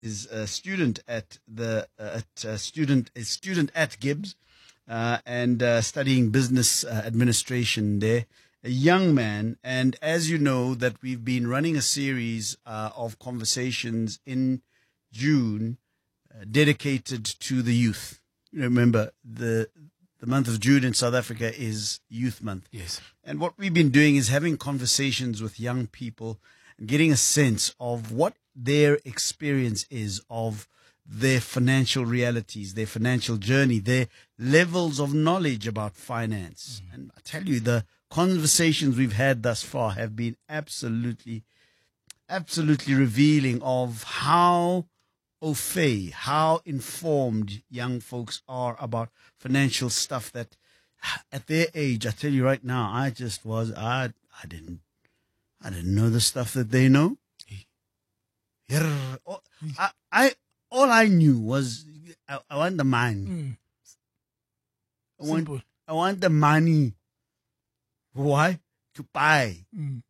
is a student at student at Gibbs, and studying business administration there. A young man, and as you know, that we've been running a series of conversations in June dedicated to the youth. Remember, the month of June in South Africa is Youth Month. Yes. And what we've been doing is having conversations with young people and getting a sense of what their experience is of their financial realities, their financial journey, their levels of knowledge about finance. And I tell you, the conversations we've had thus far have been absolutely revealing of how au fait, how informed young folks are about financial stuff that at their age, I tell you right now, I didn't know the stuff that they know. All I knew was I want the money. I want the money. Why? To buy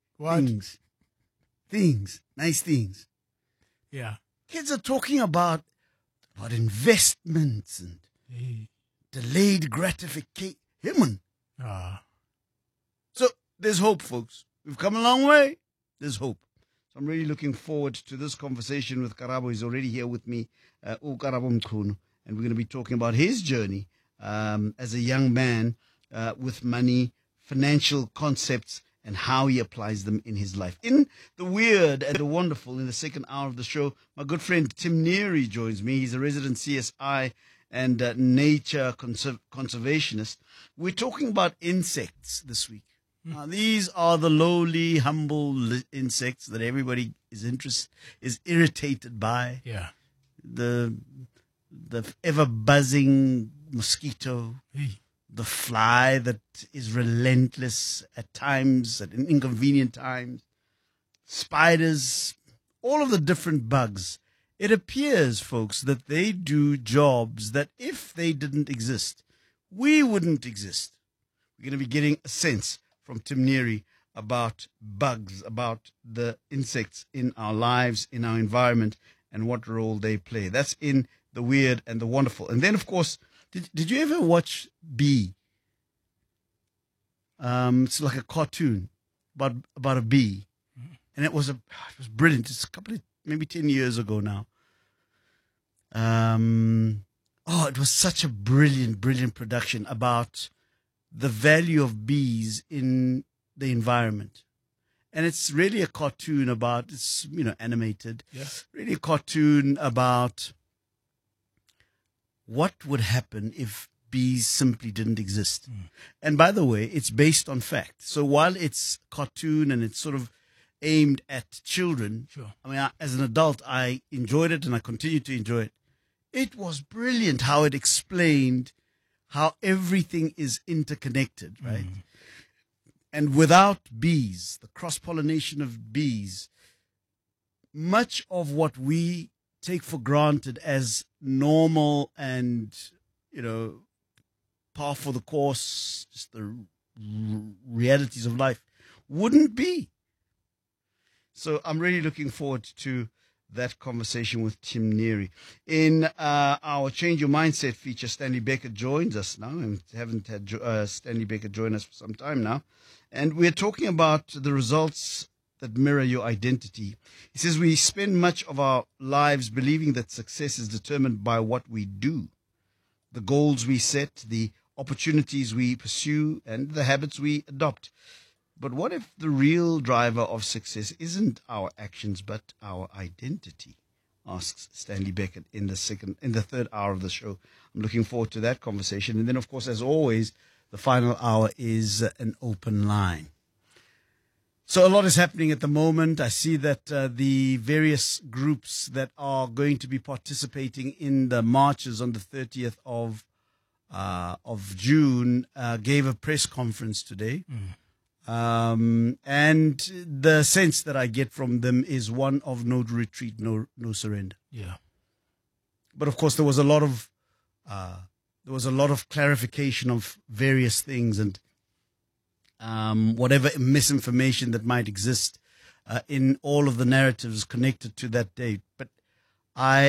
things, nice things. Yeah. Kids are talking about investments and delayed gratification. Hey, man. So there's hope, folks. We've come a long way. There's hope. So I'm really looking forward to this conversation with Karabo. He's already here with me, Karabo Mkhunu, and we're going to be talking about his journey as a young man with money, financial concepts, and how he applies them in his life. In the weird and the wonderful, in the second hour of the show, my good friend Tim Neary joins me. He's a resident CSI and nature conservationist. We're talking about insects this week. Now, these are the lowly, humble insects that everybody is irritated by. Yeah. The ever buzzing mosquito, the fly that is relentless at times, at inconvenient times, spiders, all of the different bugs. It appears, folks, that they do jobs that if they didn't exist, we wouldn't exist. We're going to be getting a sense from Tim Neary about bugs, about the insects in our lives, in our environment, and what role they play. That's in the weird and the wonderful. And then, of course, did you ever watch Bee? It's like a cartoon about a bee, and it was brilliant. It's maybe 10 years ago now. It was such a brilliant production about the value of bees in the environment. And it's really a cartoon it's animated. Yeah. Really a cartoon about what would happen if bees simply didn't exist. And by the way, it's based on fact. So while it's cartoon and it's sort of aimed at children, Sure. I mean, as an adult, I enjoyed it and I continue to enjoy it. It was brilliant how it explained how everything is interconnected, right? And without bees, the cross-pollination of bees, much of what we take for granted as normal and, par for the course, just the realities of life, wouldn't be. So I'm really looking forward to that conversation with Tim Neary. In our Change Your Mindset feature, Stanley Becker joins us now. And haven't had Stanley Becker join us for some time now. And we're talking about the results that mirror your identity. He says we spend much of our lives believing that success is determined by what we do, the goals we set, the opportunities we pursue, and the habits we adopt. But what if the real driver of success isn't our actions, but our identity? Asks Stanley Beckett in the third hour of the show. I'm looking forward to that conversation. And then, of course, as always, the final hour is an open line. So a lot is happening at the moment. I see that the various groups that are going to be participating in the marches on the 30th of June gave a press conference today. And the sense that I get from them is one of no retreat, no surrender. Yeah. But of course, there was a lot of clarification of various things and whatever misinformation that might exist in all of the narratives connected to that date. But I